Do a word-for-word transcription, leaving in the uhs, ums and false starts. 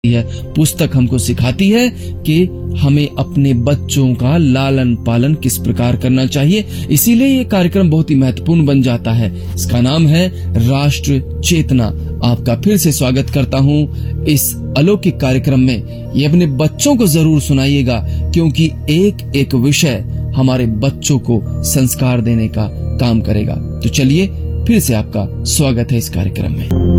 है। पुस्तक हमको सिखाती है कि हमें अपने बच्चों का लालन पालन किस प्रकार करना चाहिए। इसीलिए ये कार्यक्रम बहुत ही महत्वपूर्ण बन जाता है। इसका नाम है राष्ट्र चेतना। आपका फिर से स्वागत करता हूँ इस अलौकिक कार्यक्रम में। ये अपने बच्चों को जरूर सुनाइएगा, क्योंकि एक एक विषय हमारे बच्चों को संस्कार देने का काम करेगा। तो चलिए फिर से आपका स्वागत है इस कार्यक्रम में।